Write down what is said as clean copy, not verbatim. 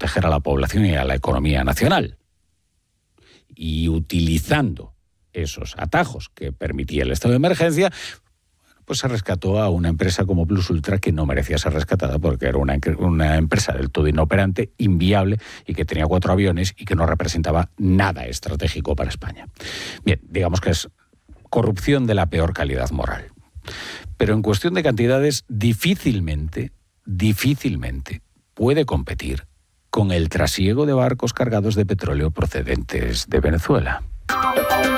proteger a la población y a la economía nacional. Y utilizando esos atajos que permitía el estado de emergencia, pues se rescató a una empresa como Plus Ultra, que no merecía ser rescatada porque era una empresa del todo inoperante, inviable, y que tenía 4 aviones y que no representaba nada estratégico para España. Bien, digamos que es corrupción de la peor calidad moral. Pero en cuestión de cantidades, difícilmente puede competir con el trasiego de barcos cargados de petróleo procedentes de Venezuela.